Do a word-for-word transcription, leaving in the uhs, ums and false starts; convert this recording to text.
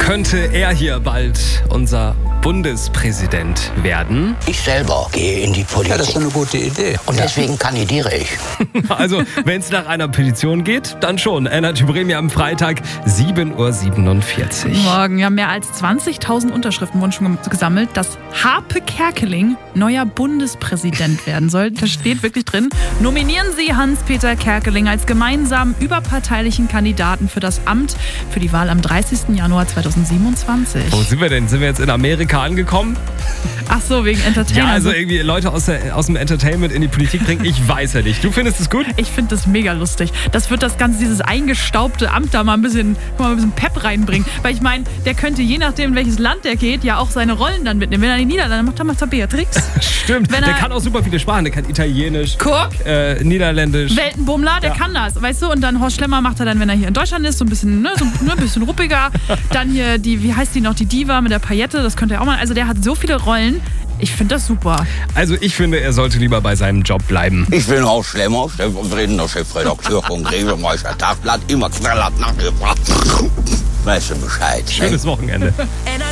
Könnte er hier bald unser Bundespräsident werden? Ich selber gehe in die Politik. Ja, das ist eine gute Idee. Und deswegen kandidiere ich. Also, wenn es nach einer Petition geht, dann schon. Energy Premium am Freitag, sieben Uhr siebenundvierzig. Morgen, ja, mehr als zwanzigtausend Unterschriften wurden schon gesammelt, dass Harpe Kerkeling neuer Bundespräsident werden soll. Da steht wirklich drin, nominieren Sie Hans-Peter Kerkeling als gemeinsamen überparteilichen Kandidaten für das Amt für die Wahl am dreißigsten Januar zweitausendsiebenundzwanzig. Wo sind wir denn? Sind wir jetzt in Amerika angekommen? Ach so, wegen Entertainment. Ja, also irgendwie Leute aus, der, aus dem Entertainment in die Politik bringen, ich weiß ja nicht. Du findest es gut? Ich finde das mega lustig. Das wird das ganze, dieses eingestaubte Amt da mal ein bisschen, mal ein bisschen Pep reinbringen. Weil ich meine, der könnte je nachdem, in welches Land der geht, ja auch seine Rollen dann mitnehmen. Wenn er in die Niederlande macht, dann macht er Beatrix. Stimmt, Wenn der er, kann auch super viele Sprachen. Der kann Italienisch, Guck. Äh, Niederländisch. Weltenbummler, der Ja. kann das, weißt du? Und dann Horst Schlemmer macht er dann, wenn er hier in Deutschland ist, so ein bisschen, ne, so ne, ein bisschen ruppiger. Dann hier die, wie heißt die noch, die Diva mit der Paillette, das könnte er auch mal. Also der hat so viele Rollen. Ich finde das super. Also ich finde, er sollte lieber bei seinem Job bleiben. Ich bin Horst Schlemmer, stellvertretender Chefredakteur von Gräbemeister Tagblatt, immer knallhart nachgefragt. Weißt du Bescheid? Schönes Wochenende.